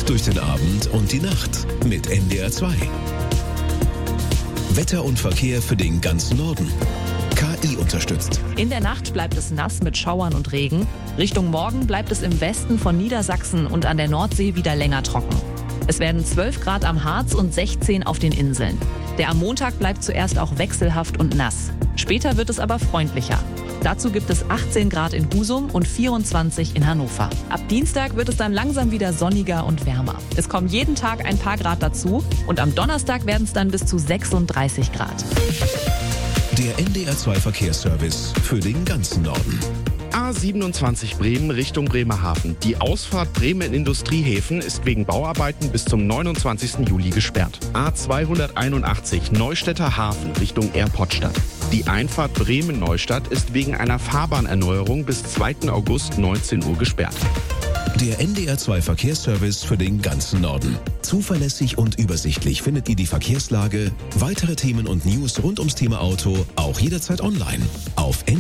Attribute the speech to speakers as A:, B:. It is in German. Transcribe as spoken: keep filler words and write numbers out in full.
A: Gut durch den Abend und die Nacht mit N D R zwei. Wetter und Verkehr für den ganzen Norden. K I unterstützt.
B: In der Nacht bleibt es nass mit Schauern und Regen. Richtung Morgen bleibt es im Westen von Niedersachsen und an der Nordsee wieder länger trocken. Es werden zwölf Grad am Harz und sechzehn auf den Inseln. Der am Montag bleibt zuerst auch wechselhaft und nass. Später wird es aber freundlicher. Dazu gibt es achtzehn Grad in Husum und vierundzwanzig in Hannover. Ab Dienstag wird es dann langsam wieder sonniger und wärmer. Es kommen jeden Tag ein paar Grad dazu und am Donnerstag werden es dann bis zu sechsunddreißig Grad.
A: Der N D R zwei Verkehrsservice für den ganzen Norden.
C: A siebenundzwanzig Bremen Richtung Bremerhaven. Die Ausfahrt Bremen Industriehäfen ist wegen Bauarbeiten bis zum neunundzwanzigsten Juli gesperrt. A zweihunderteinundachtzig Neustädter Hafen Richtung Airportstadt. Die Einfahrt Bremen-Neustadt ist wegen einer Fahrbahnerneuerung bis zweiten August neunzehn Uhr gesperrt.
A: Der N D R zwei Verkehrsservice für den ganzen Norden. Zuverlässig und übersichtlich findet ihr die Verkehrslage, weitere Themen und News rund ums Thema Auto auch jederzeit online auf